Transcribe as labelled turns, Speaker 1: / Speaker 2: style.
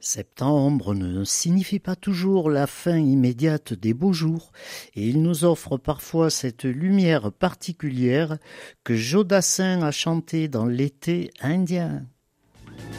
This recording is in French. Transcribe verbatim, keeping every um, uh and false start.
Speaker 1: Septembre ne signifie pas toujours la fin immédiate des beaux jours, et il nous offre parfois cette lumière particulière que Jodassin a chantée dans l'été indien.